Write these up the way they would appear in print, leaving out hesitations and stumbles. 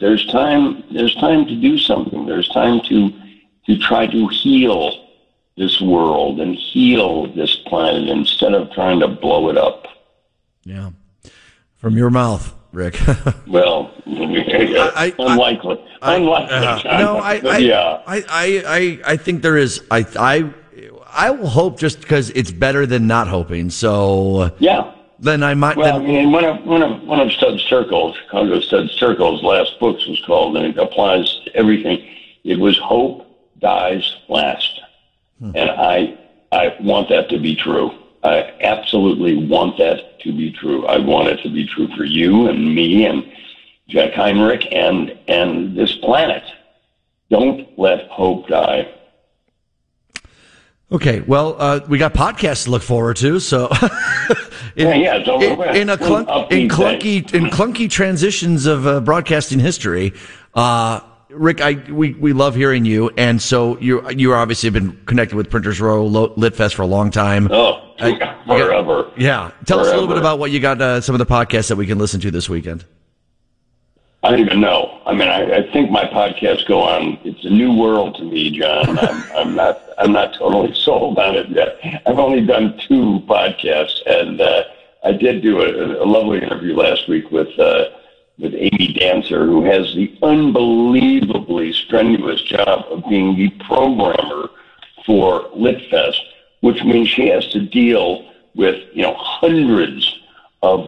there's time to do something. There's time to try to heal this world and heal this planet instead of trying to blow it up. Yeah. From your mouth, Rick. Well, unlikely. I think there is. I will hope just because it's better than not hoping. So yeah. Then I might. Well, I mean, one of Studs Terkel's, Chicago Studs Terkel's last books was called, and it applies to everything. It was Hope Dies Last, and I want that to be true. I absolutely want that to be true. I want it to be true for you and me and Jack Heinrich and this planet. Don't let hope die. Okay, well, we got podcasts to look forward to, so in clunky transitions of broadcasting history, Rick, we love hearing you, and so you obviously have been connected with Printers Row Litfest for a long time. Oh, forever. Tell us a little bit about what you got. Some of the podcasts that we can listen to this weekend. I don't even know. I mean, I think my podcasts go on. It's a new world to me, John. I'm not totally sold on it yet. I've only done 2 podcasts, and I did do a lovely interview last week with Amy Dancer, who has the unbelievably strenuous job of being the programmer for Litfest, which means she has to deal with hundreds of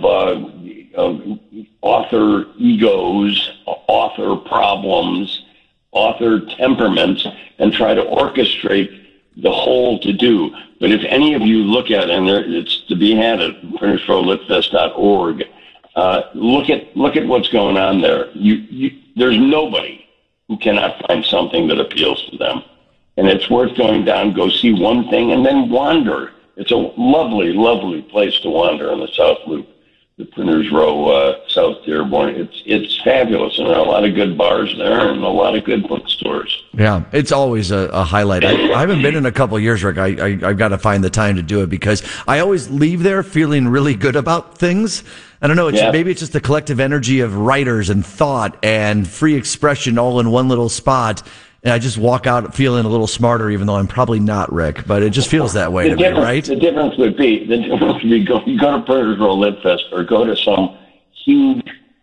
author egos, author problems, author temperaments, and try to orchestrate the whole to-do. But if any of you look at it, and it's to be had at printersrowlitfest.org, look at what's going on there. There's nobody who cannot find something that appeals to them. And it's worth going down, go see one thing, and then wander. It's a lovely, lovely place to wander in the South Loop, the Printers Row, South Dearborn. It's fabulous, and there are a lot of good bars there and a lot of good bookstores. Yeah, it's always a highlight. I haven't been in a couple of years, Rick. I've got to find the time to do it because I always leave there feeling really good about things. I don't know. Maybe it's just the collective energy of writers and thought and free expression all in one little spot. And I just walk out feeling a little smarter, even though I'm probably not, Rick. But it just feels that way to me, right? The difference would be you go to Printers Row Litfest or go to some huge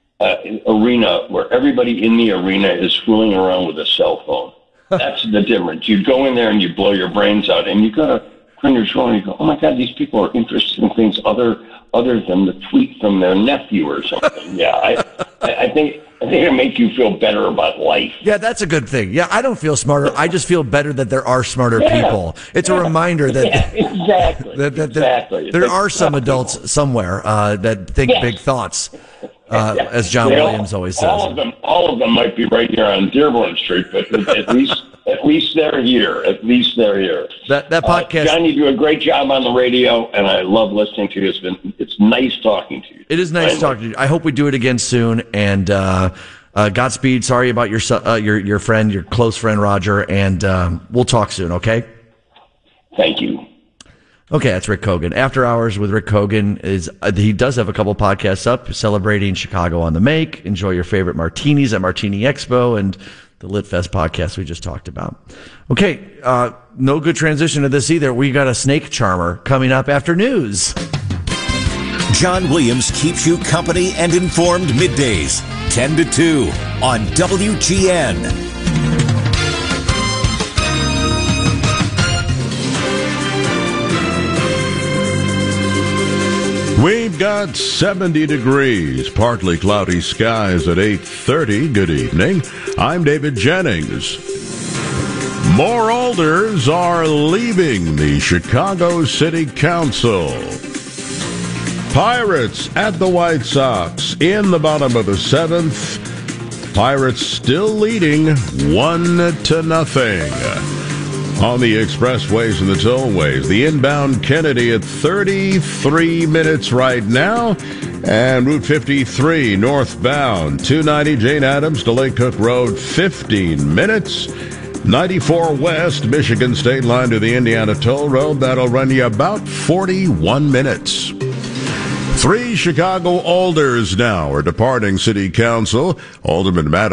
arena where everybody in the arena is fooling around with a cell phone. That's the difference. You go in there and you blow your brains out, and you go to Printers Row and you go, oh my God, these people are interested in things other than the tweet from their nephew or something. Yeah, I think it'll make you feel better about life. Yeah, that's a good thing. Yeah, I don't feel smarter. I just feel better that there are smarter people. It's a reminder that exactly. There are some adults somewhere that think big thoughts, as John Williams always says. All of them might be right here on Dearborn Street, but at least they're here. At least they're here. That podcast, John, you do a great job on the radio, and I love listening to you. It's nice talking to you. It is nice talking to you. I hope we do it again soon. And Godspeed. Sorry about your friend, your close friend Roger, and we'll talk soon. Okay. Thank you. Okay, that's Rick Kogan. After Hours with Rick Kogan he does have a couple podcasts up celebrating Chicago on the Make. Enjoy your favorite martinis at Martini Expo and the Litfest podcast we just talked about. Okay, no good transition to this either. We got a snake charmer coming up after news. John Williams keeps you company and informed middays, 10 to 2 on WGN. We've got 70 degrees, partly cloudy skies at 8:30. Good evening. I'm David Jennings. More alders are leaving the Chicago City Council. Pirates at the White Sox in the bottom of the 7th. Pirates still leading 1-0. On the expressways and the tollways, the inbound Kennedy at 33 minutes right now, and Route 53 northbound 290 Jane Addams to Lake Cook Road 15 minutes. 94 west Michigan State Line to the Indiana Toll Road, that'll run you about 41 minutes. 3 Chicago alders now are departing City Council. Alderman Matt